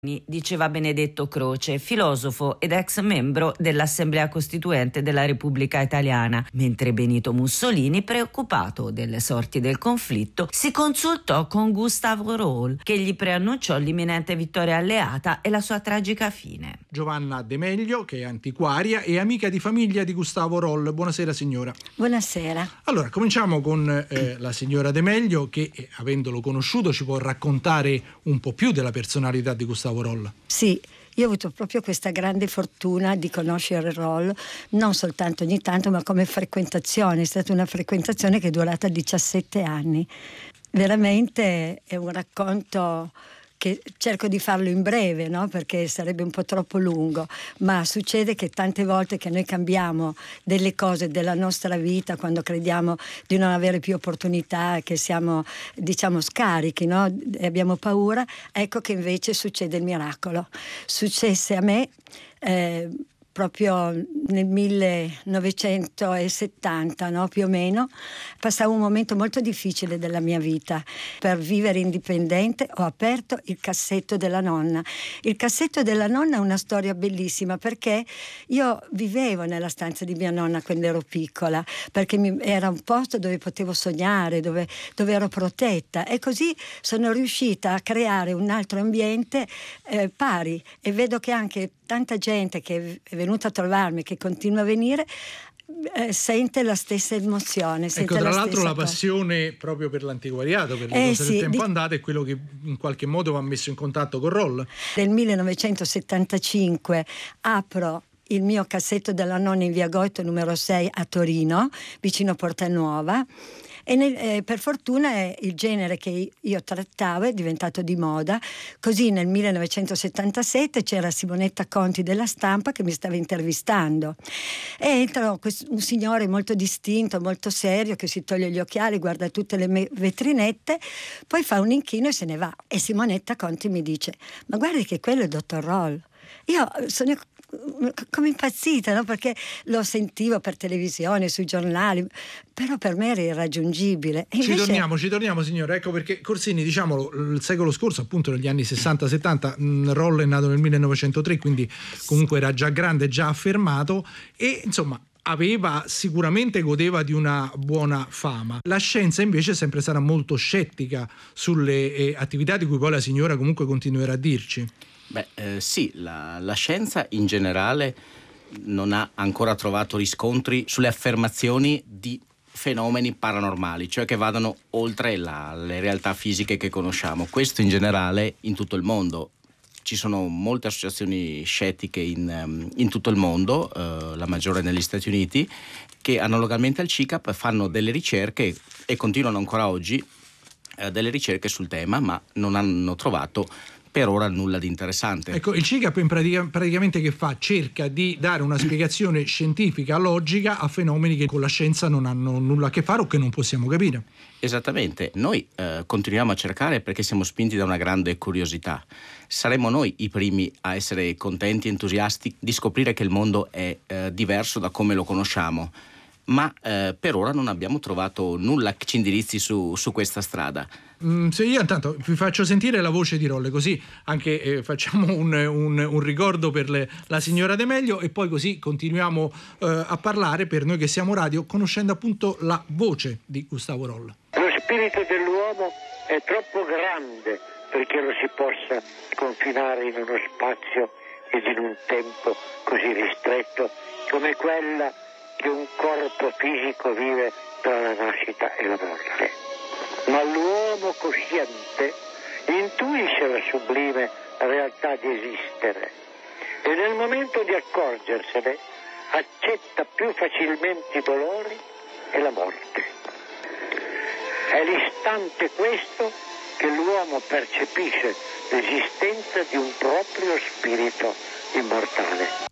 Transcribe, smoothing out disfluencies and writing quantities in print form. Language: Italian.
diceva Benedetto Croce, filosofo ed ex membro dell'Assemblea Costituente della Repubblica Italiana, mentre Benito Mussolini, preoccupato delle sorti del conflitto, si consultò con Gustavo Roll, che gli preannunciò l'imminente vittoria alleata e la sua tragica fine. Giovanna De Meglio, che è antiquaria e amica di famiglia di Gustavo Roll. Buonasera signora. Buonasera. Allora, cominciamo con la signora De Meglio, che avendolo conosciuto ci può raccontare un po' più della personalità di Gustavo Roll. Sì, io ho avuto proprio questa grande fortuna di conoscere Roll, non soltanto ogni tanto, ma come frequentazione. È stata una frequentazione che è durata 17 anni. Veramente è un racconto che cerco di farlo in breve, no? Perché sarebbe un po' troppo lungo, ma succede che tante volte che noi cambiamo delle cose della nostra vita quando crediamo di non avere più opportunità, che siamo, diciamo, scarichi, no? E abbiamo paura, ecco che invece succede il miracolo. Successe a me proprio nel 1970, no? Più o meno, passavo un momento molto difficile della mia vita. Per vivere indipendente ho aperto il cassetto della nonna. Il cassetto della nonna è una storia bellissima, perché io vivevo nella stanza di mia nonna quando ero piccola, perché era un posto dove potevo sognare, dove ero protetta, e così sono riuscita a creare un altro ambiente pari, e vedo che anche tanta gente che è venuta a trovarmi, che continua a venire, sente la stessa emozione. Ecco, tra l'altro la passione proprio per l'antiquariato, per le cose del tempo andato, è quello che in qualche modo va messo in contatto con Roll. Nel 1975 apro il mio cassetto della nonna in via Goito numero 6 a Torino, vicino Porta Nuova, e per fortuna il genere che io trattavo è diventato di moda. Così nel 1977 c'era Simonetta Conti della Stampa che mi stava intervistando, e entra un signore molto distinto, molto serio, che si toglie gli occhiali, guarda tutte le vetrinette, poi fa un inchino e se ne va, e Simonetta Conti mi dice: ma guardi che quello è il dottor Roll. Io sono come impazzita, no? Perché lo sentivo per televisione, sui giornali, però per me era irraggiungibile. E ci invece... torniamo signora, ecco perché Corsini, diciamolo, il secolo scorso, appunto negli anni 60-70, Roll è nato nel 1903, quindi comunque era già grande, già affermato, e insomma godeva di una buona fama. La scienza invece è sempre stata molto scettica sulle attività di cui poi la signora comunque continuerà a dirci. Sì, la scienza in generale non ha ancora trovato riscontri sulle affermazioni di fenomeni paranormali, cioè che vadano oltre le realtà fisiche che conosciamo. Questo in generale in tutto il mondo. Ci sono molte associazioni scettiche in tutto il mondo, la maggiore negli Stati Uniti, che analogamente al CICAP fanno delle ricerche e continuano ancora oggi delle ricerche sul tema, ma non hanno trovato per ora nulla di interessante. Ecco, il CICAP praticamente che fa? Cerca di dare una spiegazione scientifica, logica a fenomeni che con la scienza non hanno nulla a che fare o che non possiamo capire. Esattamente, noi continuiamo a cercare perché siamo spinti da una grande curiosità. Saremo noi i primi a essere contenti e entusiasti di scoprire che il mondo è diverso da come lo conosciamo, ma per ora non abbiamo trovato nulla che ci indirizzi su questa strada. Se io intanto vi faccio sentire la voce di Roll, così anche facciamo un ricordo per la signora De Meglio, e poi così continuiamo a parlare, per noi che siamo radio, conoscendo appunto la voce di Gustavo Roll. Lo spirito dell'uomo è troppo grande perché lo si possa confinare in uno spazio ed in un tempo così ristretto come quella che un corpo fisico vive tra la nascita e la morte. Ma l'uomo cosciente intuisce la sublime realtà di esistere e nel momento di accorgersene accetta più facilmente i dolori e la morte. È l'istante questo che l'uomo percepisce l'esistenza di un proprio spirito immortale.